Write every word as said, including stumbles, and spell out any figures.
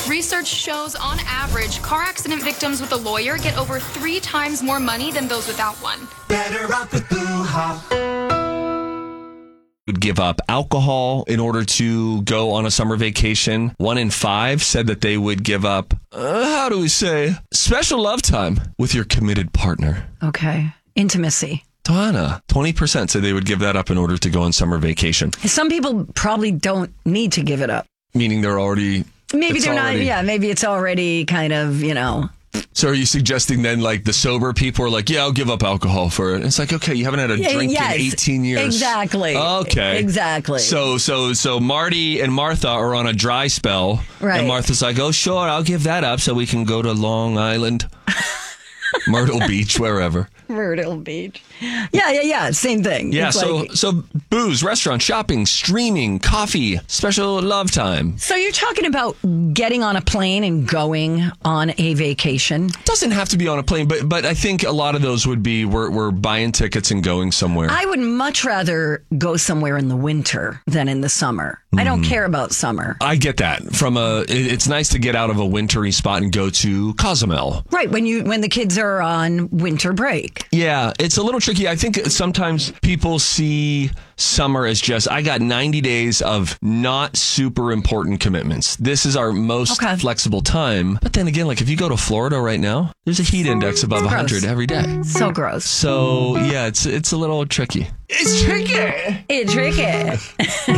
Research shows, on average, car accident victims with a lawyer get over three times more money than those without one. Better off with Boo-ha. Would give up alcohol in order to go on a summer vacation. One in five said that they would give up, uh, how do we say, special love time with your committed partner. Okay. Intimacy. Donna, twenty percent said they would give that up in order to go on summer vacation. Some people probably don't need to give it up. Meaning they're already... Maybe they're already, not, yeah, maybe it's already kind of, you know... So are you suggesting then, like, the sober people are like, yeah, I'll give up alcohol for it? It's like, okay, you haven't had a drink yes, in eighteen years. Exactly. Okay. Exactly. So so so Marty and Martha are on a dry spell. Right. And Martha's like, oh, sure, I'll give that up so we can go to Long Island, Myrtle Beach, wherever. Myrtle Beach. Yeah, yeah, yeah. Same thing. Yeah, It's so like- so booze, restaurant, shopping, streaming, coffee, special love time. So you're talking about getting on a plane and going on a vacation? Doesn't have to be on a plane, but but I think a lot of those would be we're, we're buying tickets and going somewhere. I would much rather go somewhere in the winter than in the summer. I don't care about summer. I get that. From a, it- it's nice to get out of a wintry spot and go to Cozumel. Right, when you when the kids are on winter break. Yeah, it's a little tricky. I think sometimes people see summer as just, I got ninety days of not super important commitments. This is our most Okay. flexible time. But then again, like if you go to Florida right now, there's a heat index above Gross. one hundred every day. So gross. So yeah, it's it's a little tricky. It's tricky. It's tricky.